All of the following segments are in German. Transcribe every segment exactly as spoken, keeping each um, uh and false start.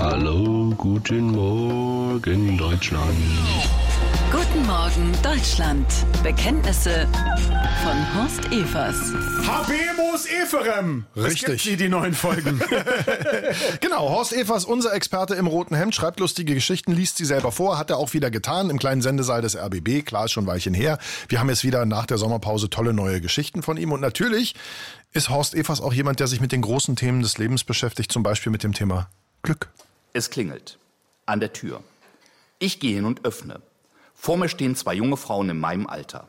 Hallo, guten Morgen, Deutschland. Guten Morgen, Deutschland. Bekenntnisse von Horst Evers. Habemus Eferem. Richtig. Es gibt sie, die neuen Folgen. Genau, Horst Evers, unser Experte im roten Hemd, schreibt lustige Geschichten, liest sie selber vor, hat er auch wieder getan im kleinen Sendesaal des R B B. Klar, ist schon ein Weilchen her. Wir haben jetzt wieder nach der Sommerpause tolle neue Geschichten von ihm. Und natürlich ist Horst Evers auch jemand, der sich mit den großen Themen des Lebens beschäftigt, zum Beispiel mit dem Thema Glück. Es klingelt an der Tür. Ich gehe hin und öffne. Vor mir stehen zwei junge Frauen in meinem Alter.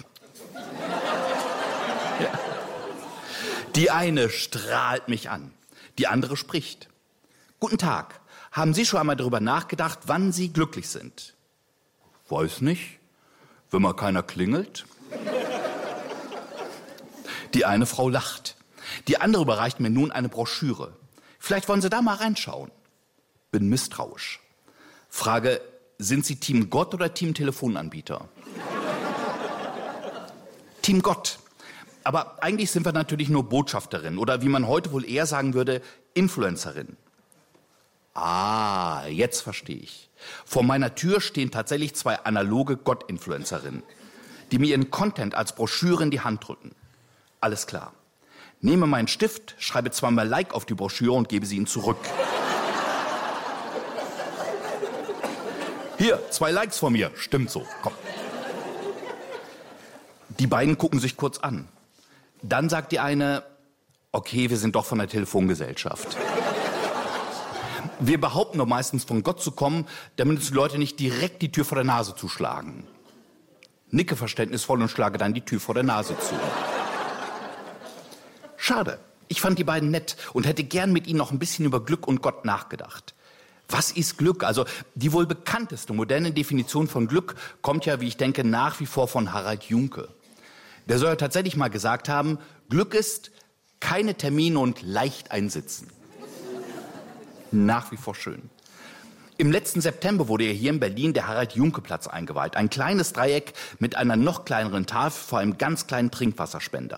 Ja. Die eine strahlt mich an, die andere spricht. Guten Tag, haben Sie schon einmal darüber nachgedacht, wann Sie glücklich sind? Weiß nicht, wenn mal keiner klingelt. Die eine Frau lacht, die andere überreicht mir nun eine Broschüre. Vielleicht wollen Sie da mal reinschauen. Bin misstrauisch. Frage, sind Sie Team Gott oder Team Telefonanbieter? Team Gott. Aber eigentlich sind wir natürlich nur Botschafterin oder wie man heute wohl eher sagen würde, Influencerin. Ah, jetzt verstehe ich. Vor meiner Tür stehen tatsächlich zwei analoge Gott-Influencerinnen, die mir ihren Content als Broschüre in die Hand drücken. Alles klar. Nehme meinen Stift, schreibe zweimal Like auf die Broschüre und gebe sie ihnen zurück. Hier, zwei Likes von mir. Stimmt so. Komm. Die beiden gucken sich kurz an. Dann sagt die eine, okay, wir sind doch von der Telefongesellschaft. Wir behaupten doch meistens von Gott zu kommen, damit uns die Leute nicht direkt die Tür vor der Nase zuschlagen. Nicke verständnisvoll und schlage dann die Tür vor der Nase zu. Schade. Ich fand die beiden nett und hätte gern mit ihnen noch ein bisschen über Glück und Gott nachgedacht. Was ist Glück? Also die wohl bekannteste moderne Definition von Glück kommt ja, wie ich denke, nach wie vor von Harald Junke. Der soll ja tatsächlich mal gesagt haben, Glück ist keine Termine und leicht einsitzen. Nach wie vor schön. Im letzten September wurde ja hier in Berlin der Harald-Junke-Platz eingeweiht. Ein kleines Dreieck mit einer noch kleineren Tafel vor einem ganz kleinen Trinkwasserspender.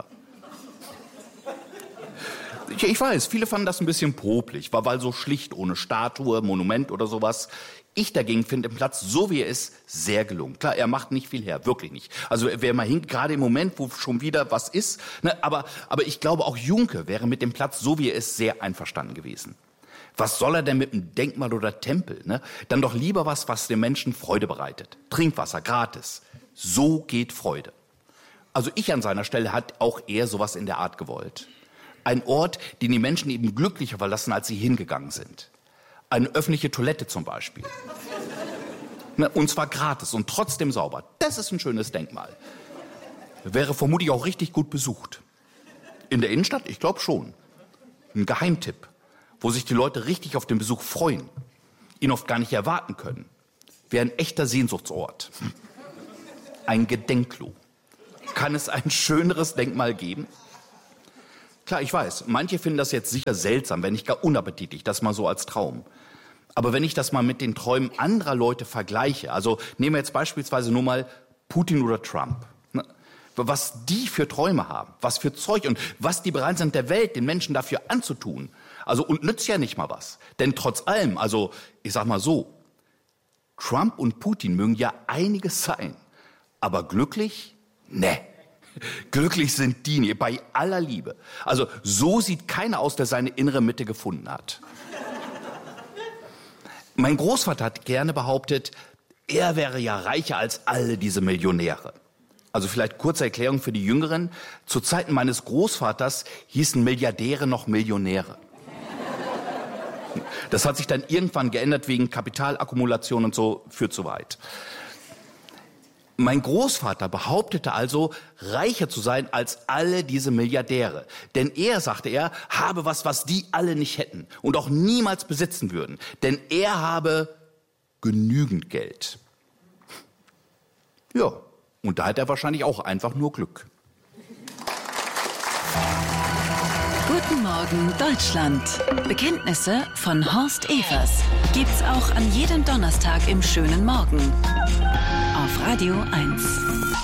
Ich weiß, viele fanden das ein bisschen popelig, war weil so schlicht, ohne Statue, Monument oder sowas. Ich dagegen finde den Platz, so wie er ist, sehr gelungen. Klar, er macht nicht viel her, wirklich nicht. Also wer mal hinkt, gerade im Moment, wo schon wieder was ist, ne, aber, aber ich glaube, auch Junke wäre mit dem Platz, so wie er ist, sehr einverstanden gewesen. Was soll er denn mit einem Denkmal oder Tempel? Ne? Dann doch lieber was, was den Menschen Freude bereitet. Trinkwasser, gratis. So geht Freude. Also ich an seiner Stelle hat auch eher sowas in der Art gewollt. Ein Ort, den die Menschen eben glücklicher verlassen, als sie hingegangen sind. Eine öffentliche Toilette zum Beispiel. Und zwar gratis und trotzdem sauber. Das ist ein schönes Denkmal. Wäre vermutlich auch richtig gut besucht. In der Innenstadt? Ich glaube schon. Ein Geheimtipp, wo sich die Leute richtig auf den Besuch freuen, ihn oft gar nicht erwarten können. Wäre ein echter Sehnsuchtsort. Ein Gedenkklo. Kann es ein schöneres Denkmal geben? Klar, ich weiß, manche finden das jetzt sicher seltsam, wenn nicht gar unappetitlich, das mal so als Traum. Aber wenn ich das mal mit den Träumen anderer Leute vergleiche, also nehmen wir jetzt beispielsweise nur mal Putin oder Trump, ne? Was die für Träume haben, was für Zeug und was die bereit sind, der Welt, den Menschen dafür anzutun. Also und nützt ja nicht mal was. Denn trotz allem, also ich sag mal so, Trump und Putin mögen ja einiges sein, aber glücklich? Ne. Glücklich sind die nie, bei aller Liebe. Also so sieht keiner aus, der seine innere Mitte gefunden hat. Mein Großvater hat gerne behauptet, er wäre ja reicher als alle diese Millionäre. Also vielleicht kurze Erklärung für die Jüngeren. Zu Zeiten meines Großvaters hießen Milliardäre noch Millionäre. Das hat sich dann irgendwann geändert wegen Kapitalakkumulation und so, führt zu weit. Mein Großvater behauptete also, reicher zu sein als alle diese Milliardäre. Denn er, sagte er, habe was, was die alle nicht hätten und auch niemals besitzen würden. Denn er habe genügend Geld. Ja, und da hat er wahrscheinlich auch einfach nur Glück. Guten Morgen, Deutschland. Bekenntnisse von Horst Evers. Gibt's auch an jedem Donnerstag im schönen Morgen. Auf Radio eins.